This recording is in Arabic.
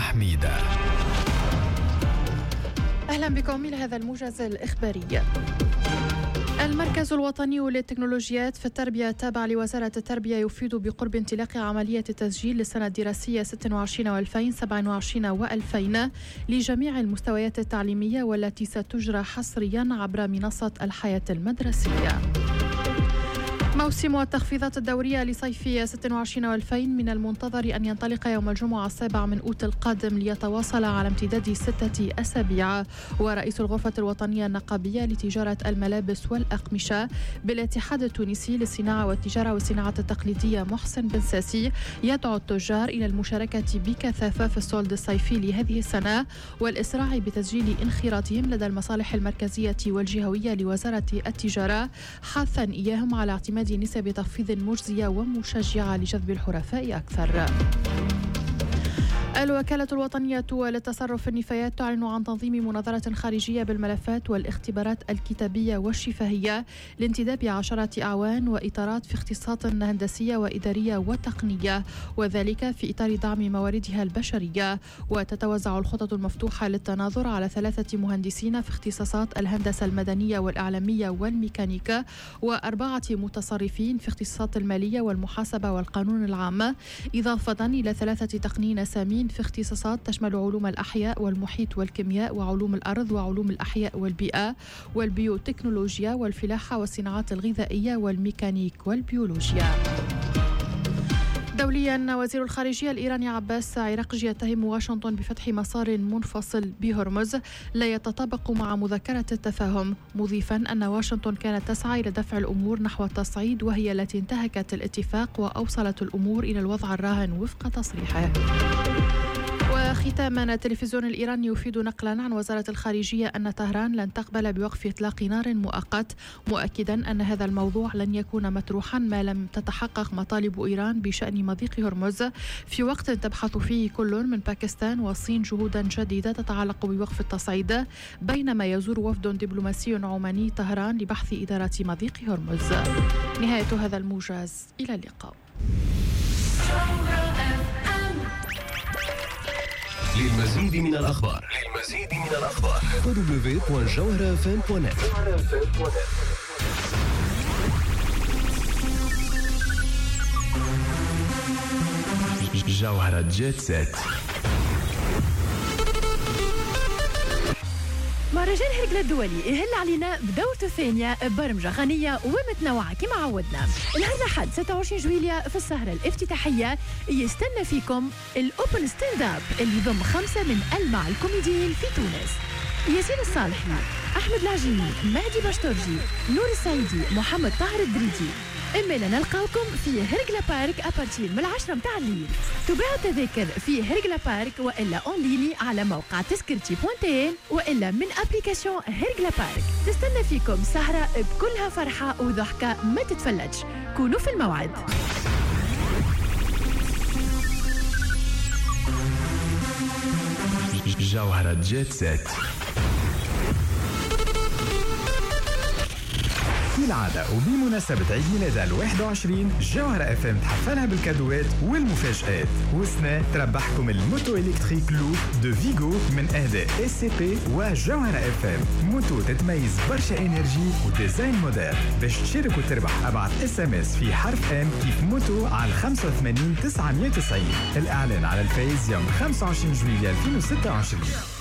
حميدة. أهلا بكم إلى هذا الموجز الإخباري. المركز الوطني للتكنولوجيات في التربية التابع لوزارة التربية يفيد بقرب انطلاق عملية التسجيل للسنة الدراسية 26 و2000 27 و2000 لجميع المستويات التعليمية، والتي ستجرى حصريا عبر منصة الحياة المدرسية. موسم التخفيضات الدورية لصيف 26 و2000 من المنتظر أن ينطلق يوم الجمعة 7 أوت القادم ليتواصل على امتداد 6 أسابيع. ورئيس الغرفة الوطنية النقابية لتجارة الملابس والأقمشة بالاتحاد التونسي للصناعة والتجارة والصناعة التقليدية محسن بن ساسي يدعو التجار إلى المشاركة بكثافة في الصولد الصيفي لهذه السنة والإسراع بتسجيل انخراطهم لدى المصالح المركزية والجهوية لوزارة التجارة، حثا إياهم على اعتماد نسب تخفيض مجزية ومشجعة لجذب الحرفاء أكثر. الوكالة الوطنية للتصرف في النفايات تعلن عن تنظيم مناظرة خارجية بالملفات والاختبارات الكتابية والشفهية لانتداب 10 أعوان وإطارات في اختصاصات هندسية وإدارية وتقنية، وذلك في إطار دعم مواردها البشرية. وتتوزع الخطط المفتوحة للتناظر على 3 مهندسين في اختصاصات الهندسة المدنية والإعلامية والميكانيكا، و4 متصرفين في اختصاصات المالية والمحاسبة والقانون العام، إضافة إلى 3 تقنيين سامين في اختصاصات تشمل علوم الأحياء والمحيط والكيمياء وعلوم الأرض وعلوم الأحياء والبيئة والبيوتكنولوجيا والفلاحة والصناعات الغذائية والميكانيك والبيولوجيا. دوليا، وزير الخارجية الإيراني عباس عراقجي يتهم واشنطن بفتح مسار منفصل بهرمز لا يتطابق مع مذكرة التفاهم، مضيفا أن واشنطن كانت تسعى إلى دفع الأمور نحو التصعيد، وهي التي انتهكت الاتفاق وأوصلت الأمور إلى الوضع الراهن وفق تصريحه. وختاما، التلفزيون الإيراني يفيد نقلا عن وزارة الخارجية أن طهران لن تقبل بوقف إطلاق نار مؤقت، مؤكدا أن هذا الموضوع لن يكون مطروحا ما لم تتحقق مطالب إيران بشأن مضيق هرمز، في وقت تبحث فيه كل من باكستان والصين جهودا جديدة تتعلق بوقف التصعيد، بينما يزور وفد دبلوماسي عماني طهران لبحث إدارة مضيق هرمز. نهاية هذا الموجز، إلى اللقاء. للمزيد من الأخبار www.jawharafm.net. جوهرة جيت سيت. مهرجان هرقل الدولي يهل علينا بدورته الثانية برمجة غنية ومتنوعة كما عودنا. نهار الأحد 26 جويلية في السهرة الافتتاحية يستنى فيكم الأوبن ستاند اب اللي يضم 5 من ألمع الكوميديين في تونس: ياسين الصالحي، أحمد العجيني، مهدي باشتورجي، نور السعيدي، محمد طاهر الدريدي. إما نلقاوكم في هرقل بارك أبارتين من 10 متاع الليل. تباع التذاكر في هرقل بارك وإلا أونليني على موقع تذكرتي.tn وإلا من أبليكاسيون هرقل بارك. تستنى فيكم سهرة بكلها فرحة وضحكة ما تتفلتش. كونوا في الموعد. جوهرة جيت سيت. كالعادة وبمناسبة عيد ميلادها 21 جوهرة FM تحفلها بالكادوات والمفاجآت، وسنا تربحكم الموتو إلكتريك لوب دو فيغو من إهداء SCP وجوهرة FM. موتو تتميز برشا إنرجي وديزاين موديل. باش تشارك وتربح أبعت SMS في حرف M كيف موتو على 85 990. الإعلان على الفايز يوم 25 جويلية 2026.